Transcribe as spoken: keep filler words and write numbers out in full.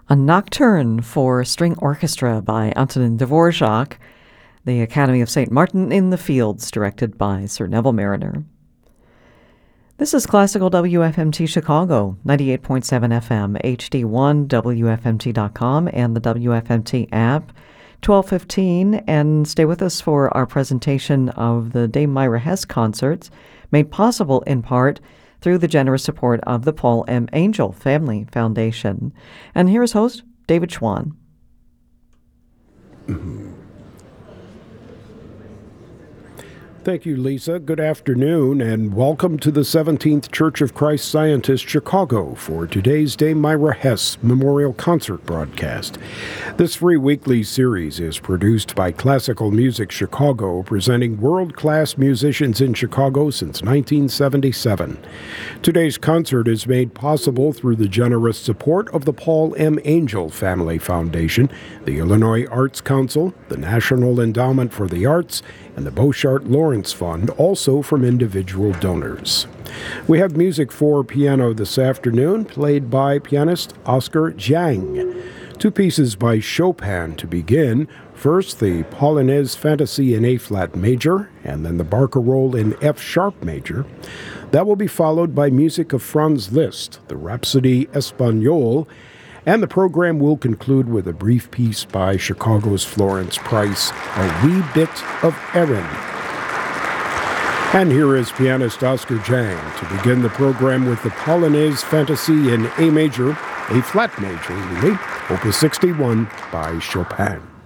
A Nocturne for String Orchestra by Antonin Dvorak, the Academy of Saint Martin in the Fields, directed by Sir Neville Mariner. This is Classical W F M T Chicago, ninety-eight point seven F M, H D one, W F M T dot com, and the W F M T app, twelve fifteen, and stay with us for our presentation of the Dame Myra Hess concerts, made possible in part through the generous support of the Paul M. Angel Family Foundation. And here is host David Schwann. Mm-hmm. Thank you, Lisa. Good afternoon, and welcome to the seventeenth Church of Christ Scientist Chicago for today's Dame Myra Hess Memorial Concert broadcast. This free weekly series is produced by Classical Music Chicago, presenting world-class musicians in Chicago since nineteen seventy-seven. Today's concert is made possible through the generous support of the Paul M. Angel Family Foundation, the Illinois Arts Council, the National Endowment for the Arts, and the Beauchart Lawrence Fund, also from individual donors. We have music for piano this afternoon, played by pianist Oscar Zhang. Two pieces by Chopin to begin. First, the Polonaise Fantasy in A-flat major, and then the Barcarolle in F-sharp major. That will be followed by music of Franz Liszt, the Rhapsody Espagnole, and the program will conclude with a brief piece by Chicago's Florence Price, A Wee Bit of Erin. And here is pianist Oscar Zhang to begin the program with the Polonaise Fantasy in A major, A-flat major, really, Opus sixty-one by Chopin.